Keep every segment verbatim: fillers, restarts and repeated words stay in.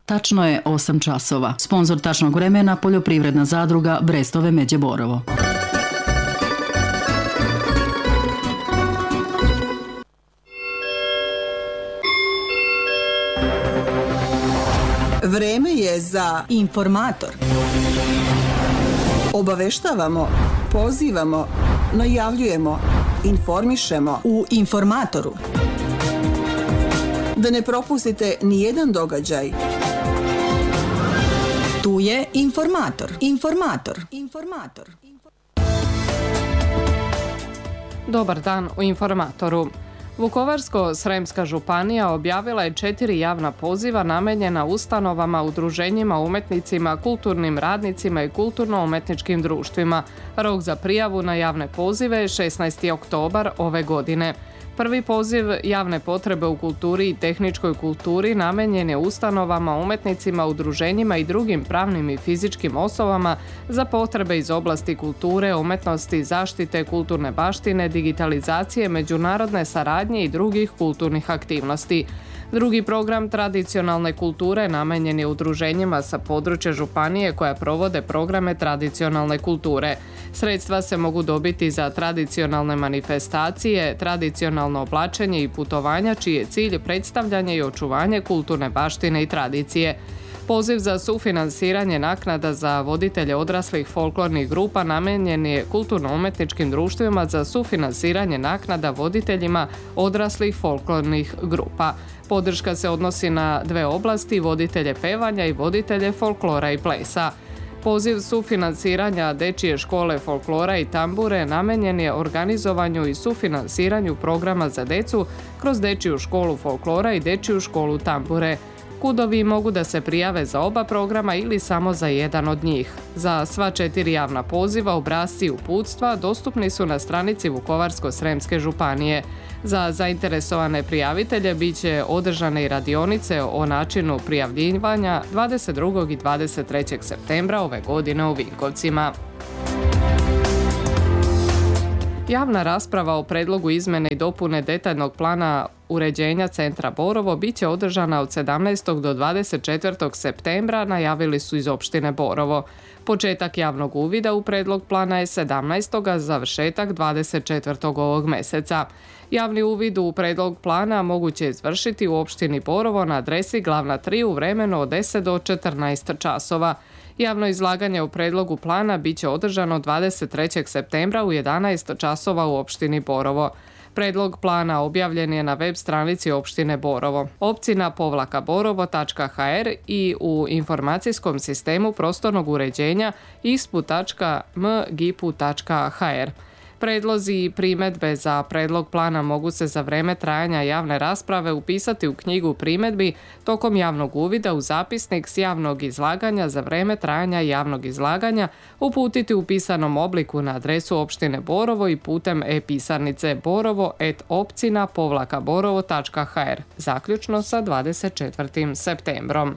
Tačno je osam časova. Sponzor tačnog vremena poljoprivredna zadruga Brestove Međe Borovo. Vreme je za informator. Obaveštavamo, pozivamo, najavljujemo, informišemo u informatoru. Da ne propustite ni jedan događaj. Tu je informator. Informator. Informator. Dobar dan u informatoru. Vukovarsko-sremska županija objavila je četiri javna poziva namenjena ustanovama, udruženjima, umetnicima, kulturnim radnicima i kulturno-umetničkim društvima. Rok za prijavu na javne pozive je šesnaesti oktobar ove godine. Prvi poziv javne potrebe u kulturi i tehničkoj kulturi namenjen je ustanovama, umetnicima, udruženjima i drugim pravnim i fizičkim osobama za potrebe iz oblasti kulture, umetnosti, zaštite, kulturne baštine, digitalizacije, međunarodne saradnje i drugih kulturnih aktivnosti. Drugi program tradicionalne kulture namenjen je udruženjima sa područja županije koja provode programe tradicionalne kulture. Sredstva se mogu dobiti za tradicionalne manifestacije, tradicionalno oblačenje i putovanja čiji je cilj predstavljanje i očuvanje kulturne baštine i tradicije. Poziv za sufinansiranje naknada za voditelje odraslih folklornih grupa namenjen je kulturno-umetničkim društvima za sufinansiranje naknada voditeljima odraslih folklornih grupa. Podrška se odnosi na dve oblasti, voditelje pevanja i voditelje folklora i plesa. Poziv sufinansiranja Dečije škole folklora i tambure namenjen je organizovanju i sufinansiranju programa za decu kroz Dečiju školu folklora i Dečiju školu tambure. Kudovi mogu da se prijave za oba programa ili samo za jedan od njih. Za sva četiri javna poziva obrasci i uputstva dostupni su na stranici Vukovarsko-sremske županije. Za zainteresovane prijavitelje bit će održane i radionice o načinu prijavljivanja dvadeset drugog i dvadeset trećeg septembra ove godine u Vinkovcima. Javna rasprava o predlogu izmene i dopune detaljnog plana uređenja centra Borovo bit će održana od sedamnaestog do dvadeset četvrtog septembra, najavili su iz opštine Borovo. Početak javnog uvida u predlog plana je sedamnaestog a završetak dvadeset četvrtog ovog meseca. Javni uvid u predlog plana moguće je izvršiti u opštini Borovo na adresi Glavna tri u vremenu od deset do četrnaest časova. Javno izlaganje u predlogu plana bit će održano dvadeset trećeg septembra u jedanaest časova u opštini Borovo. Predlog plana objavljen je na web stranici opštine Borovo, opcina povlaka borovo tačka ha er i u informacijskom sistemu prostornog uređenja ispu tačka em gipu tačka ha er. Predlozi i primedbe za predlog plana mogu se za vreme trajanja javne rasprave upisati u knjigu primedbi tokom javnog uvida u zapisnik s javnog izlaganja za vreme trajanja javnog izlaganja, uputiti u pisanom obliku na adresu opštine Borovo i putem e-pisarnice borovo et opcina povlaka borovo tačka ha er, zaključno sa dvadeset četvrtog septembrom.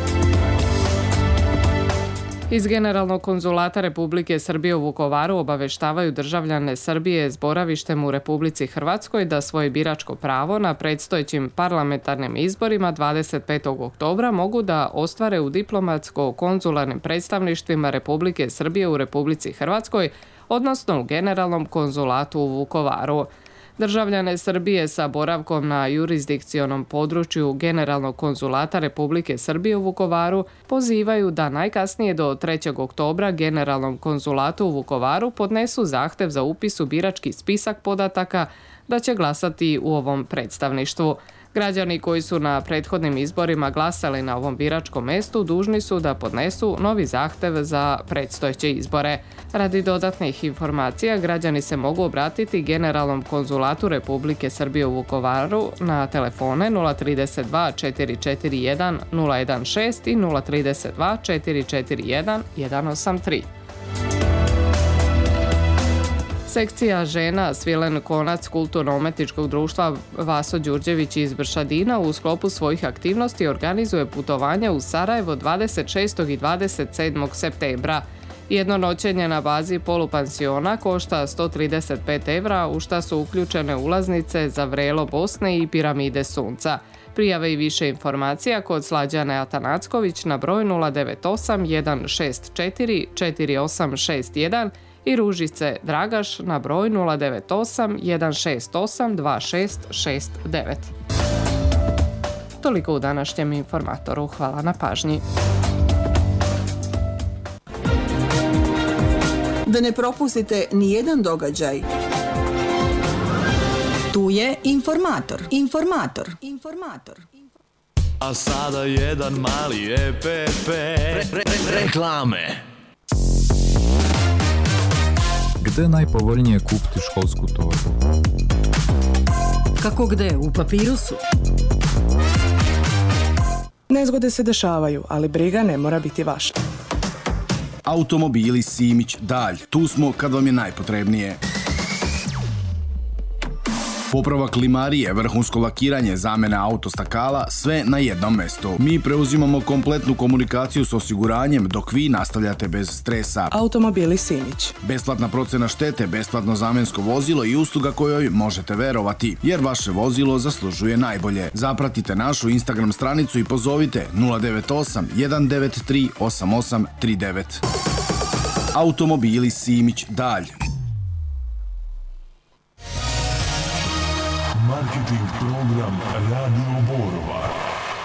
Iz Generalnog konzulata Republike Srbije u Vukovaru obaveštavaju državljane Srbije s boravištem u Republici Hrvatskoj da svoje biračko pravo na predstojećim parlamentarnim izborima dvadeset petog oktobra mogu da ostvare u diplomatsko-konzularnim predstavništvima Republike Srbije u Republici Hrvatskoj, odnosno u Generalnom konzulatu u Vukovaru. Državljane Srbije sa boravkom na jurisdikcionom području Generalnog konzulata Republike Srbije u Vukovaru pozivaju da najkasnije do trećeg oktobra Generalnom konzulatu u Vukovaru podnesu zahtev za upis u birački spisak podataka da će glasati u ovom predstavništvu. Građani koji su na prethodnim izborima glasali na ovom biračkom mestu dužni su da podnesu novi zahtev za predstojeće izbore. Radi dodatnih informacija građani se mogu obratiti Generalnom konzulatu Republike Srbije u Vukovaru na telefone nula tri dva četiri četiri jedan nula jedan šest i nula tri dva četiri četiri jedan jedan osam tri. Sekcija žena Svilen Konac kulturno-umetničkog društva Vaso Đurđević iz Bršadina u sklopu svojih aktivnosti organizuje putovanje u Sarajevo dvadeset šestog i dvadeset sedmog septembra. Jedno noćenje na bazi polupansiona košta sto trideset pet evra, u šta su uključene ulaznice za vrelo Bosne i piramide Sunca. Prijave i više informacija kod Slađane Atanacković na broj nula devet osam jedan šest četiri četiri osam šest jedan i Ružice Dragaš na broj nula devet osam jedan šest osam dva šest šest devet. Toliko u današnjem informatoru. Hvala na pažnji. Da ne propustite ni jedan događaj. Tu je informator. Informator. Informator. A sada jedan mali E P P. Re, re, re, reklame. Gde je najpovoljnije kupiti školsku torbu? Kako gde? U Papirusu? Nezgode se dešavaju, ali briga ne mora biti vaša. Automobili Simić Dalj. Tu smo kad vam je najpotrebnije. Popravak limarije, vrhunsko lakiranje, zamena autostakala, sve na jednom mestu. Mi preuzimamo kompletnu komunikaciju s osiguranjem dok vi nastavljate bez stresa. Automobili Simić. Besplatna procena štete, besplatno zamensko vozilo i usluga kojoj možete verovati, jer vaše vozilo zaslužuje najbolje. Zapratite našu Instagram stranicu i pozovite nula devet osam jedan devet tri osam osam tri devet. Automobili Simić Dalj. Marketing program Radio Borova.